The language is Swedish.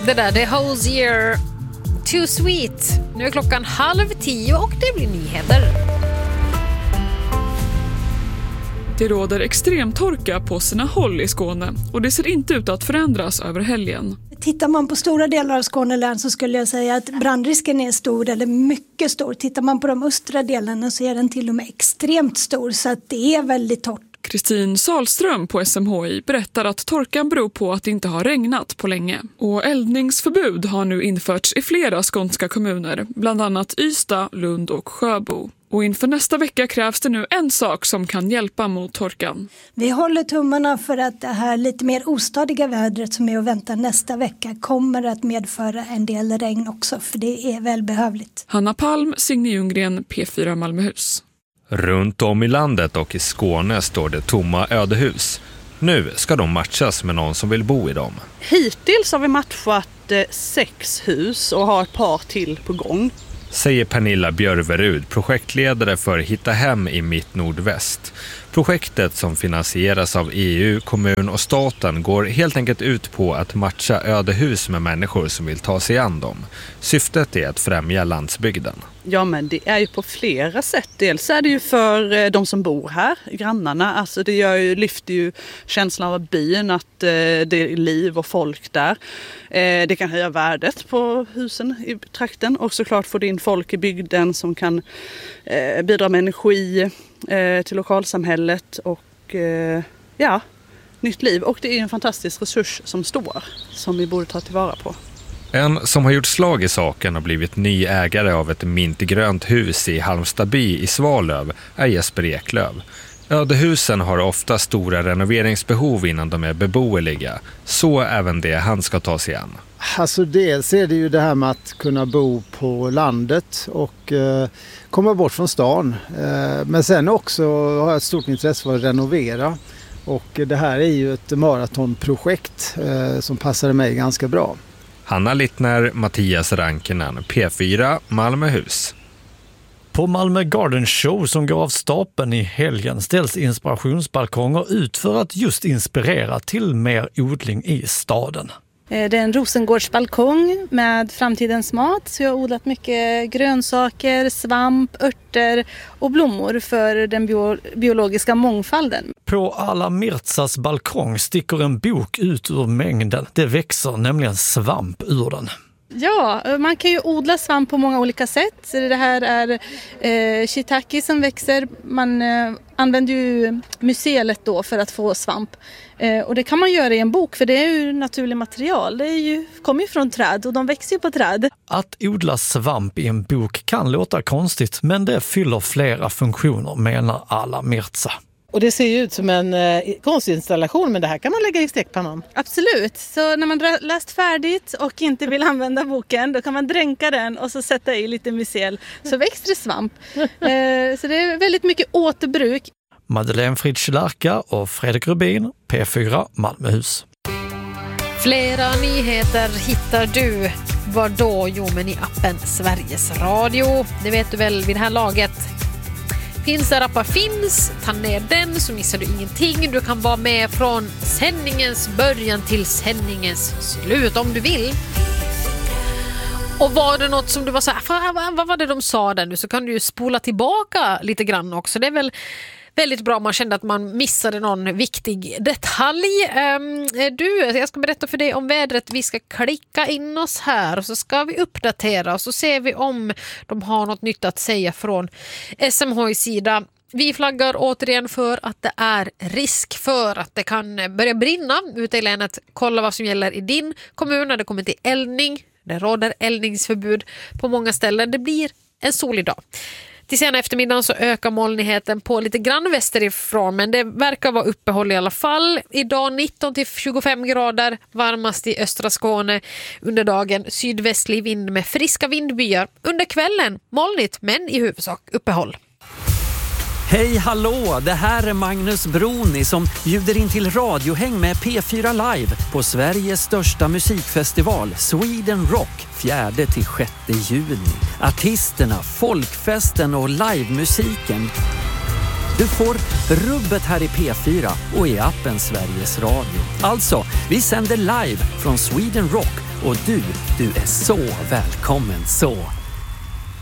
Det där, The Hosier, Too Sweet. Nu är klockan 9:30 och det blir nyheter. Det råder extremtorka på sina håll i Skåne och det ser inte ut att förändras över helgen. Tittar man på stora delar av Skånelän så skulle jag säga att brandrisken är stor eller mycket stor. Tittar man på de östra delarna så är den till och med extremt stor, så att det är väldigt torrt. Kristin Salström på SMHI berättar att torkan beror på att det inte har regnat på länge. Och eldningsförbud har nu införts i flera skånska kommuner, bland annat Ystad, Lund och Sjöbo. Och inför nästa vecka krävs det nu en sak som kan hjälpa mot torkan. Vi håller tummarna för att det här lite mer ostadiga vädret som är att vänta nästa vecka kommer att medföra en del regn också, för det är välbehövligt. Hanna Palm, Signe Ljunggren, P4 Malmöhus. Runt om i landet och i Skåne står det tomma ödehus. Nu ska de matchas med någon som vill bo i dem. Hittills har vi matchat 6 hus och har ett par till på gång. Säger Pernilla Björverud, projektledare för Hitta hem i Mitt Nordväst. Projektet som finansieras av EU, kommun och staten går helt enkelt ut på att matcha ödehus med människor som vill ta sig an dem. Syftet är att främja landsbygden. Ja, men det är ju på flera sätt. Dels är det ju för de som bor här, grannarna. Alltså det lyfter ju känslan av byn, att det är liv och folk där. Det kan höja värdet på husen i trakten och såklart få in folk i bygden som kan bidra med energi till lokalsamhället och nytt liv. Och det är en fantastisk resurs som vi borde ta tillvara på. En som har gjort slag i saken och blivit ny ägare av ett mintgrönt hus i Halmstadby i Svalöv är Jesper Eklöv. Ödehusen har ofta stora renoveringsbehov innan de är beboeliga. Så även det han ska ta sig an. Alltså dels är det ju det här med att kunna bo på landet och komma bort från stan. Men sen också har jag ett stort intresse för att renovera. Och det här är ju ett maratonprojekt som passade mig ganska bra. Hanna Littner, Mattias Rankinen, P4 Malmöhus. På Malmö Garden Show som går av stapeln i helgen ställs inspirationsbalkonger ut för att just inspirera till mer odling i staden. Det är en Rosengårdsbalkong med framtidens mat, så jag har odlat mycket grönsaker, svamp, örter och blommor för den biologiska mångfalden. På Alla Mirtsas balkong sticker en bok ut ur mängden. Det växer nämligen svamp ur den. Ja, man kan ju odla svamp på många olika sätt. Det här är shiitake som växer. Man använder ju mycelet då för att få svamp. Och det kan man göra i en bok, för det är ju naturligt material. Det kommer ju från träd och de växer ju på träd. Att odla svamp i en bok kan låta konstigt, men det fyller flera funktioner, menar Alla Mirtsa. Och det ser ju ut som en konstinstallation, men det här kan man lägga i stekpannan. Absolut. Så när man läst färdigt och inte vill använda boken, då kan man dränka den och så sätta i lite mycel. Så växer det svamp. Så det är väldigt mycket återbruk. Madeleine Fritsch-Larka och Fredrik Rubin, P4 Malmöhus. Flera nyheter hittar du. Var då? Jo, men i appen Sveriges Radio. Det vet du väl vid det här laget. Finns där appar finns, ta ner den så missar du ingenting. Du kan vara med från sändningens början till sändningens slut om du vill. Och var det något som du var så här, vad var det de sa där nu, så kan du ju spola tillbaka lite grann också. Det är väl väldigt bra om man kände att man missade någon viktig detalj. Jag ska berätta för dig om vädret. Vi ska klicka in oss här och så ska vi uppdatera och så ser vi om de har något nytt att säga från SMHI:s sida. Vi flaggar återigen för att det är risk för att det kan börja brinna ute i länet. Kolla vad som gäller i din kommun när det kommer till eldning. Det råder eldningsförbud på många ställen. Det blir en solig dag. Till sena eftermiddagen så ökar molnigheten på lite grann västerifrån, men det verkar vara uppehåll i alla fall. Idag 19-25 grader, varmast i östra Skåne under dagen. Sydvästlig vind med friska vindbyar. Under kvällen molnigt, men i huvudsak uppehåll. Hej hallå, det här är Magnus Broni som bjuder in till radiohäng med P4 Live på Sveriges största musikfestival Sweden Rock 4-6 juni. Artisterna, folkfesten och livemusiken. Du får rubbet här i P4 och i appen Sveriges Radio. Alltså, vi sänder live från Sweden Rock och du är så välkommen så.